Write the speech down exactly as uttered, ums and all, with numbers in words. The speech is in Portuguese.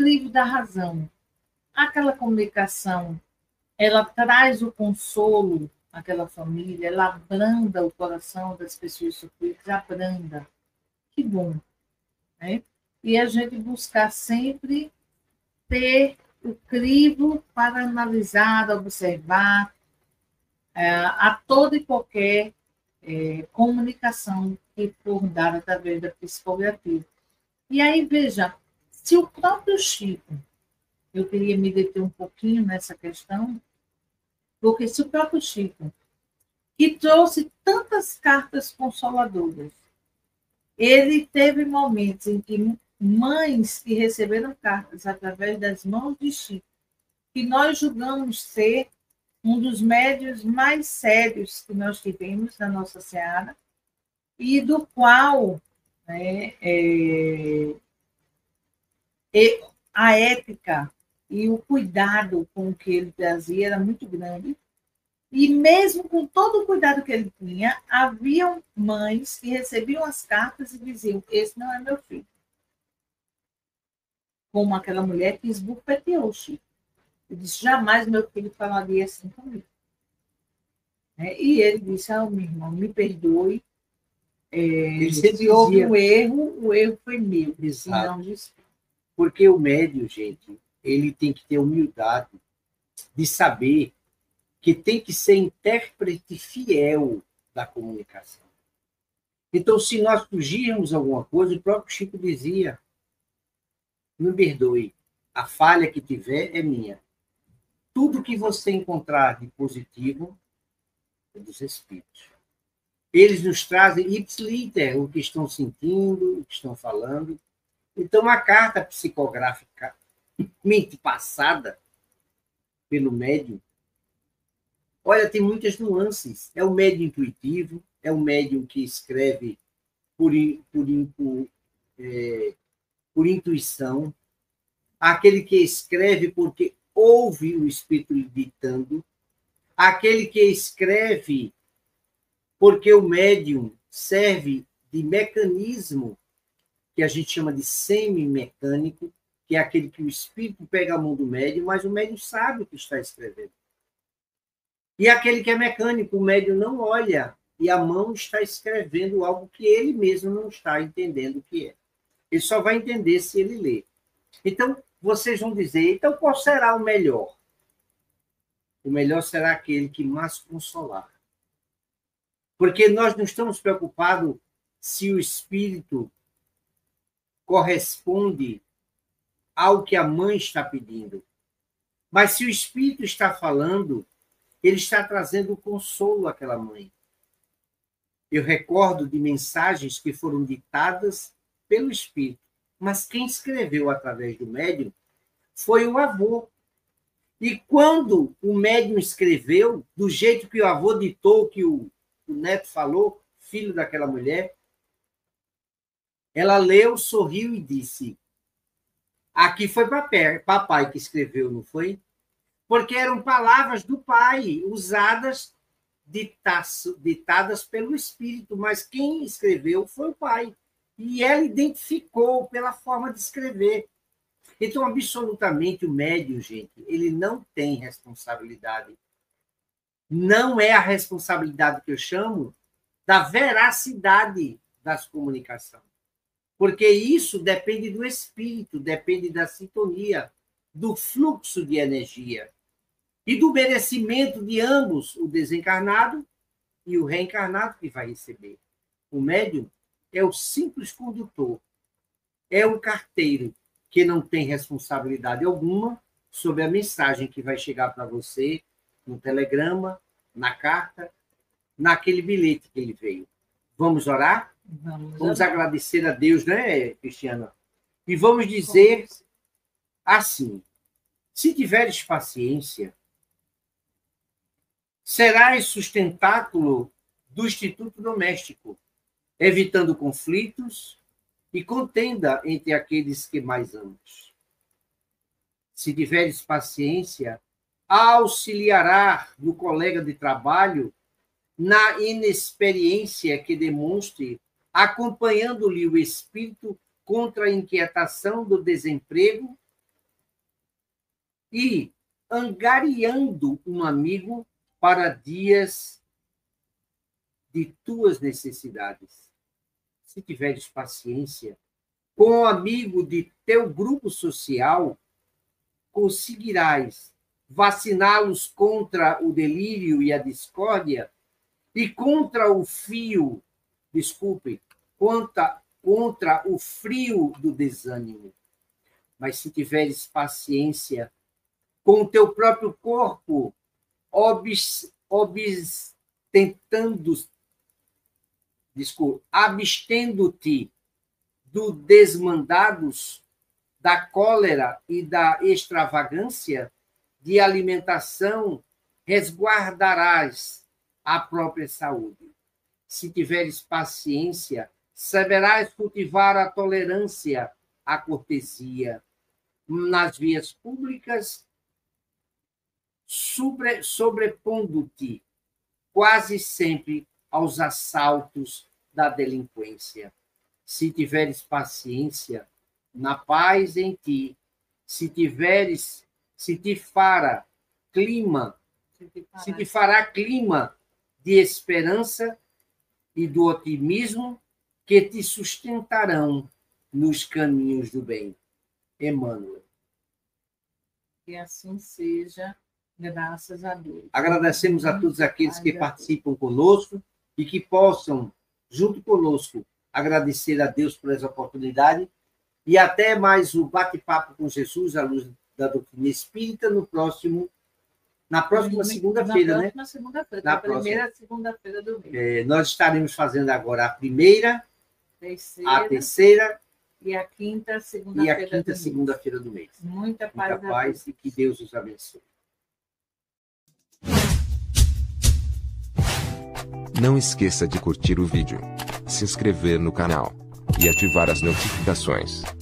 crivo da razão. Aquela comunicação, ela traz o consolo àquela família, ela abranda o coração das pessoas sofridas, abranda. Que bom, né? E a gente buscar sempre ter o crivo para analisar, observar é, a toda e qualquer é, comunicação que for dada através da psicografia. E aí, veja, se o próprio Chico, eu queria me deter um pouquinho nessa questão, porque se o próprio Chico, que trouxe tantas cartas consoladoras, ele teve momentos em que mães que receberam cartas através das mãos de Chico, que nós julgamos ser um dos médios mais sérios que nós tivemos na nossa seara, e do qual né, é, é, a ética e o cuidado com o que ele trazia era muito grande. E mesmo com todo o cuidado que ele tinha, haviam mães que recebiam as cartas e diziam: esse não é meu filho. Como aquela mulher que esbufeteou o Chico. Ele disse: jamais meu filho falaria assim comigo. E ele disse: ah, meu irmão, me perdoe. É, se houve um erro, o erro foi meu. Exato. Não disse. Porque o médium, gente, ele tem que ter humildade de saber que tem que ser intérprete fiel da comunicação. Então, se nós fugirmos alguma coisa, o próprio Chico dizia: me perdoe, a falha que tiver é minha. Tudo que você encontrar de positivo é dos espíritos. Eles nos trazem ipsiliter, o que estão sentindo, o que estão falando. Então, a carta psicográfica mente passada pelo médium, olha, tem muitas nuances. É o médium intuitivo, é o médium que escreve por, por, por, é, por intuição, aquele que escreve porque ouve o espírito ditando, aquele que escreve porque o médium serve de mecanismo que a gente chama de semi-mecânico, que é aquele que o espírito pega a mão do médium, mas o médium sabe o que está escrevendo. E aquele que é mecânico, o médium não olha e a mão está escrevendo algo que ele mesmo não está entendendo o que é. Ele só vai entender se ele ler. Então, vocês vão dizer, então qual será o melhor? O melhor será aquele que mais consolar. Porque nós não estamos preocupados se o espírito corresponde ao que a mãe está pedindo. Mas se o espírito está falando, ele está trazendo consolo àquela mãe. Eu recordo de mensagens que foram ditadas pelo espírito, mas quem escreveu através do médium foi o avô. E quando o médium escreveu, do jeito que o avô ditou, que o, o neto falou, filho daquela mulher, ela leu, sorriu e disse: aqui foi papai que escreveu, não foi? Porque eram palavras do pai, usadas, ditadas pelo espírito, mas quem escreveu foi o pai. E ela identificou pela forma de escrever. Então, absolutamente, o médium, gente, ele não tem responsabilidade. Não é a responsabilidade que eu chamo da veracidade das comunicações. Porque isso depende do espírito, depende da sintonia, do fluxo de energia e do merecimento de ambos, o desencarnado e o reencarnado que vai receber. O médium é o simples condutor, é o carteiro que não tem responsabilidade alguma sobre a mensagem que vai chegar para você no telegrama, na carta, naquele bilhete que ele veio. Vamos orar? Vamos, vamos orar. agradecer a Deus, né, Cristiana? E vamos dizer assim: se tiveres paciência, serás sustentáculo do Instituto Doméstico, evitando conflitos e contenda entre aqueles que mais amas. Se tiveres paciência, auxiliará no colega de trabalho na inexperiência que demonstre, acompanhando-lhe o espírito contra a inquietação do desemprego e angariando um amigo para dias de tuas necessidades. Se tiveres paciência com o amigo de teu grupo social, conseguirás vaciná-los contra o delírio e a discórdia e contra o fio, desculpe, contra, contra o frio do desânimo. Mas se tiveres paciência com o teu próprio corpo, obs, obs, tentando, desculpe, abstendo-te do desmandados, da cólera e da extravagância de alimentação, resguardarás a própria saúde. Se tiveres paciência, saberás cultivar a tolerância, a cortesia nas vias públicas, sobre, sobrepondo-te quase sempre aos assaltos da delinquência. Se tiveres paciência, na paz em ti, se tiveres, se te fará clima, se te fará, se te fará clima de esperança e do otimismo que te sustentarão nos caminhos do bem. Emmanuel. Que assim seja, graças a Deus. Agradecemos a todos aqueles que participam conosco e que possam, junto conosco, agradecer a Deus por essa oportunidade. E até mais o bate-papo com Jesus, à luz da doutrina espírita, no próximo, na próxima segunda-feira, né? Na próxima segunda-feira, na a primeira segunda-feira do mês. É, nós estaremos fazendo agora a primeira, terceira, a terceira e a quinta e segunda-feira a quinta do segunda-feira do mês. Muita paz, Muita paz e que Deus os abençoe. Não esqueça de curtir o vídeo, se inscrever no canal e ativar as notificações.